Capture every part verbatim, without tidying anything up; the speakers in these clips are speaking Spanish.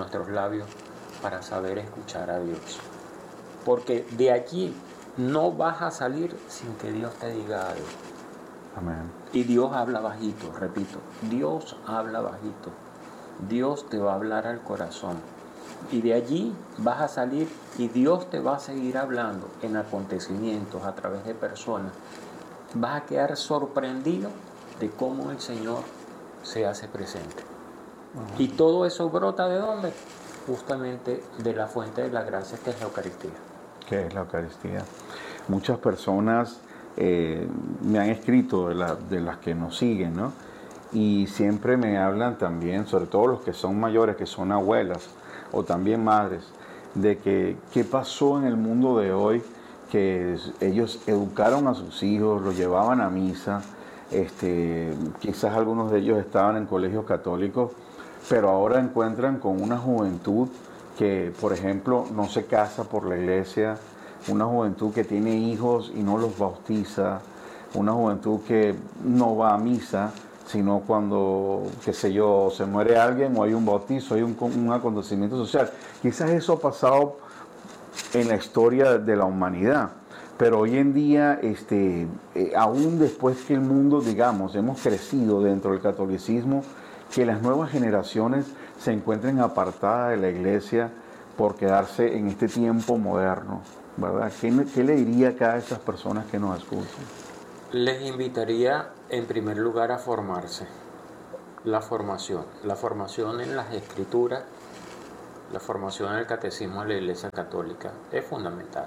nuestros labios para saber escuchar a Dios. Porque de allí no vas a salir sin que Dios te diga algo. Amén. Y Dios habla bajito, repito, Dios habla bajito. Dios te va a hablar al corazón. Y de allí vas a salir y Dios te va a seguir hablando en acontecimientos, a través de personas. Vas a quedar sorprendido de cómo el Señor se hace presente. Uh-huh. Y todo eso brota ¿de dónde? Justamente de la fuente de la gracia, que es la Eucaristía. ¿Qué es la Eucaristía? Muchas personas eh, me han escrito de, la, de las que nos siguen, ¿no? Y siempre me hablan también, sobre todo los que son mayores, que son abuelas o también madres, de que qué pasó en el mundo de hoy, que ellos educaron a sus hijos, los llevaban a misa, este, quizás algunos de ellos estaban en colegios católicos, pero ahora encuentran con una juventud que, por ejemplo, no se casa por la iglesia, una juventud que tiene hijos y no los bautiza, una juventud que no va a misa, sino cuando, qué sé yo, se muere alguien o hay un bautizo, hay un, un acontecimiento social. Quizás eso ha pasado en la historia de la humanidad, pero hoy en día, este, eh, aún después que el mundo, digamos, hemos crecido dentro del catolicismo, que las nuevas generaciones se encuentren apartadas de la iglesia por quedarse en este tiempo moderno, ¿verdad? ¿Qué, qué le diría a cada esas personas que nos escuchan? Les invitaría en primer lugar a formarse. La formación, la formación en las escrituras, la formación en el catecismo de la Iglesia Católica es fundamental,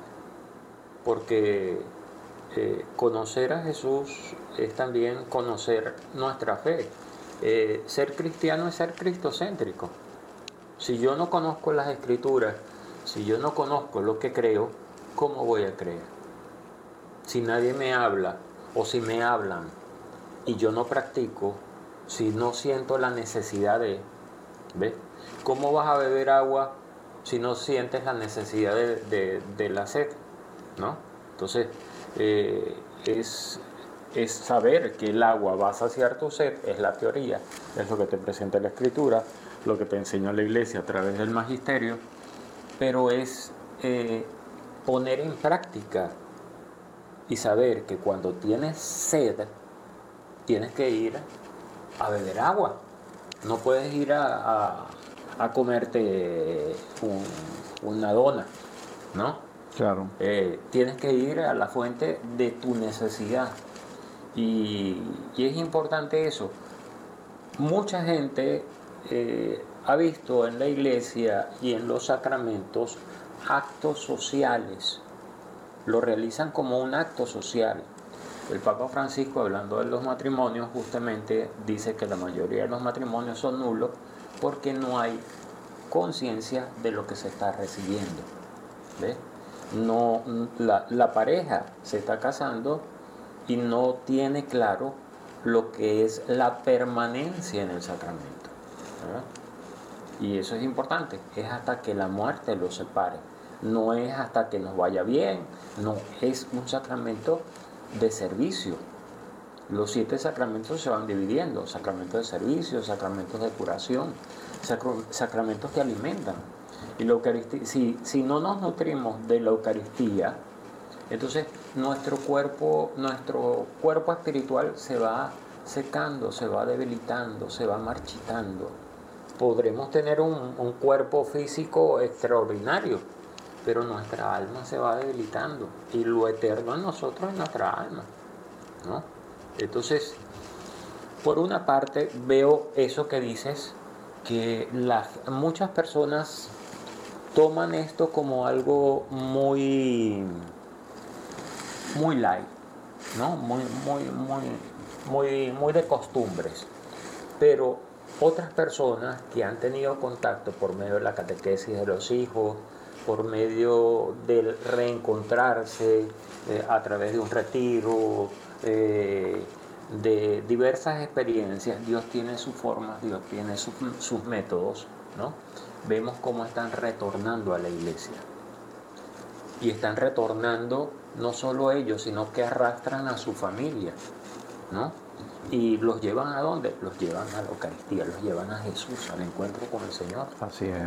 porque eh, conocer a Jesús es también conocer nuestra fe. Eh, ser cristiano es ser cristocéntrico. Si yo no conozco las escrituras, si yo no conozco lo que creo, ¿cómo voy a creer? Si nadie me habla, o si me hablan y yo no practico, si no siento la necesidad de, ¿ves? ¿Cómo vas a beber agua si no sientes la necesidad de, de, de la sed? ¿No? Entonces, eh, es, es saber que el agua va a saciar tu sed, es la teoría, es lo que te presenta la Escritura, lo que te enseña la Iglesia a través del magisterio, pero es eh, poner en práctica y saber que cuando tienes sed, tienes que ir a beber agua. No puedes ir a, a, a comerte un, una dona, ¿no? Claro. Eh, tienes que ir a la fuente de tu necesidad. Y, y es importante eso. Mucha gente eh, ha visto en la iglesia y en los sacramentos actos sociales. Lo realizan como un acto social. El Papa Francisco, hablando de los matrimonios, justamente dice que la mayoría de los matrimonios son nulos porque no hay conciencia de lo que se está recibiendo. ¿Ves? No, la, la pareja se está casando y no tiene claro lo que es la permanencia en el sacramento, ¿verdad? Y eso es importante, es hasta que la muerte los separe. No es hasta que nos vaya bien, no, es un sacramento de servicio. Los siete sacramentos se van dividiendo: sacramentos de servicio, sacramentos de curación, sacro, sacramentos que alimentan. Y la Eucaristía, si, si no nos nutrimos de la Eucaristía, entonces nuestro cuerpo, nuestro cuerpo espiritual se va secando, se va debilitando, se va marchitando. Podremos tener un, un cuerpo físico extraordinario, pero nuestra alma se va debilitando y lo eterno en nosotros es nuestra alma, ¿no? Entonces, por una parte veo eso que dices, que las, muchas personas toman esto como algo muy, muy light, ¿no? Muy, muy, muy, muy, muy de costumbres, pero otras personas que han tenido contacto por medio de la catequesis de los hijos, por medio del reencontrarse eh, a través de un retiro, eh, de diversas experiencias, Dios tiene sus formas, Dios tiene su, sus métodos, ¿no? Vemos cómo están retornando a la iglesia. Y están retornando no solo ellos, sino que arrastran a su familia, ¿no? ¿Y los llevan a dónde? Los llevan a la Eucaristía, los llevan a Jesús, al encuentro con el Señor. Así es.